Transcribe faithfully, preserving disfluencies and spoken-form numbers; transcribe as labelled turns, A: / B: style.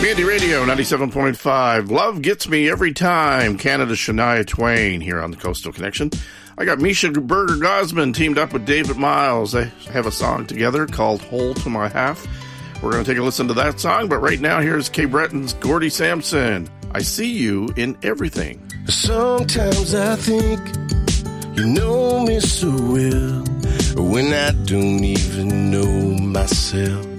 A: Community Radio ninety-seven point five. Love Gets Me Every Time. Canada's Shania Twain here on the Coastal Connection. I got Misha Berger Gosman teamed up with David Miles. They have a song together called Whole to My Half. We're going to take a listen to that song, but right now here's Kay Breton's Gordie Sampson. I see you in everything.
B: Sometimes I think you know me so well when I don't even know myself.